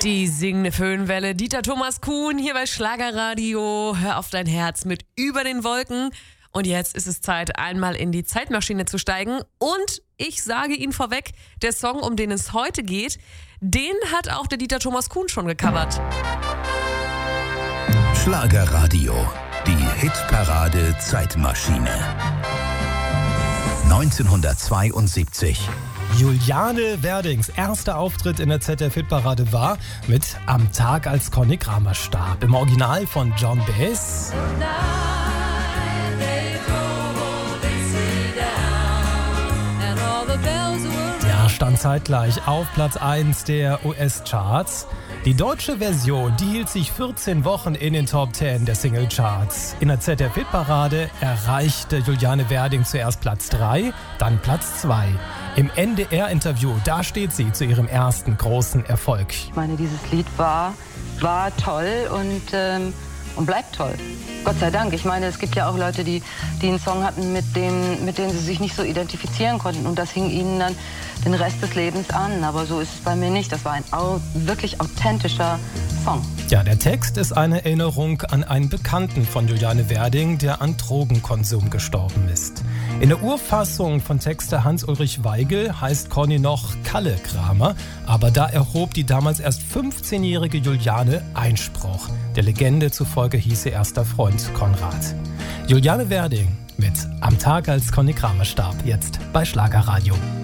Die singende Föhnwelle, Dieter Thomas Kuhn hier bei Schlagerradio. Hör auf dein Herz mit Über den Wolken. Und jetzt ist es Zeit, einmal in die Zeitmaschine zu steigen. Und ich sage Ihnen vorweg, der Song, um den es heute geht, den hat auch der Dieter Thomas Kuhn schon gecovert. Schlagerradio, die Hitparade Zeitmaschine. 1972. Juliane Werdings erster Auftritt in der ZDF-Hitparade war mit Am Tag, als Conny Kramer starb. Im Original von John Baez. Ja, stand zeitgleich auf Platz 1 der US-Charts. Die deutsche Version, die hielt sich 14 Wochen in den Top 10 der Single-Charts. In der ZDF-Hitparade erreichte Juliane Werding zuerst Platz 3, dann Platz 2. Im NDR-Interview, da steht sie zu ihrem ersten großen Erfolg. Ich meine, dieses Lied war toll und bleibt toll. Gott sei Dank. Ich meine, es gibt ja auch Leute, die einen Song hatten, mit denen sie sich nicht so identifizieren konnten. Und das hing ihnen dann den Rest des Lebens an. Aber so ist es bei mir nicht. Das war ein wirklich authentischer Song. Ja, der Text ist eine Erinnerung an einen Bekannten von Juliane Werding, der an Drogenkonsum gestorben ist. In der Urfassung von Texter Hans-Ulrich Weigel heißt Conny noch Kalle Kramer, aber da erhob die damals erst 15-jährige Juliane Einspruch. Der Legende zufolge hieß ihr erster Freund Konrad. Juliane Werding mit Am Tag, als Conny Kramer starb, jetzt bei Schlagerradio.